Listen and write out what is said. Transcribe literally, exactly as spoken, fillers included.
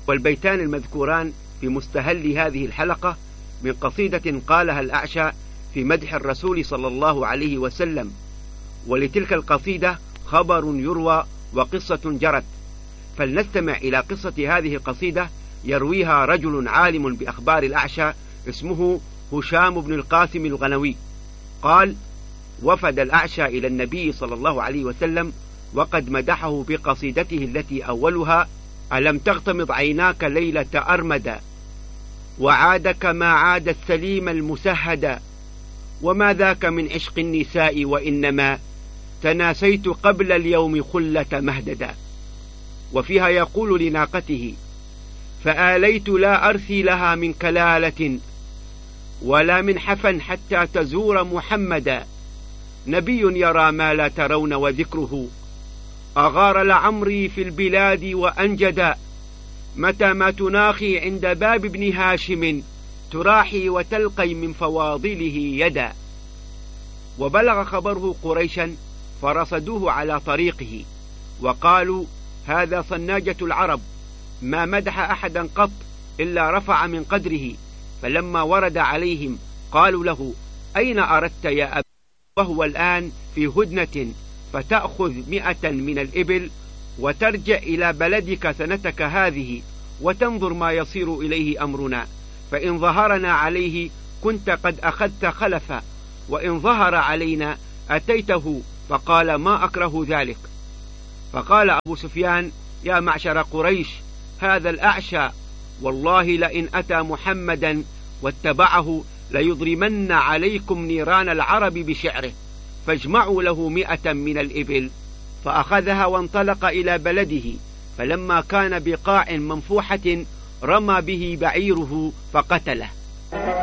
والبيتان المذكوران في مستهل هذه الحلقة من قصيدة قالها الأعشى في مدح الرسول صلى الله عليه وسلم، ولتلك القصيدة خبر يروى وقصة جرت، فلنستمع إلى قصة هذه القصيدة يرويها رجل عالم بأخبار الأعشى اسمه هشام بن القاسم الغنوي. قال: وفد الأعشى إلى النبي صلى الله عليه وسلم وقد مدحه بقصيدته التي أولها: ألم تغتمض عيناك ليلة أرمدا، وعادك ما عاد السليم المسهدا، وما ذاك من عشق النساء وإنما تناسيت قبل اليوم خلة مهددا. وفيها يقول لناقته: فآليت لا أرثي لها من كلالة ولا من حفا حتى تزور محمدا، نبي يرى ما لا ترون وذكره أغار لعمري في البلاد وأنجدا، متى ما تناخي عند باب ابن هاشم تراحي وتلقي من فواضله يدا. وبلغ خبره قريشا فرصدوه على طريقه وقالوا: هذا صناجة العرب، ما مدح أحدا قط إلا رفع من قدره. فلما ورد عليهم قالوا له: أين أردت يا أبا؟ وهو الآن في هدنة، فتأخذ مئة من الإبل وترجع إلى بلدك سنتك هذه وتنظر ما يصير إليه أمرنا، فإن ظهرنا عليه كنت قد أخذت خلفا، وإن ظهر علينا أتيته. فقال: ما أكره ذلك. فقال أبو سفيان: يا معشر قريش، هذا الأعشى والله لئن أتى محمدا واتبعه ليضرمن عليكم نيران العرب بشعره، فاجمعوا له مئة من الإبل. فأخذها وانطلق إلى بلده، فلما كان بقاع منفوحة رمى به بعيره فقتله.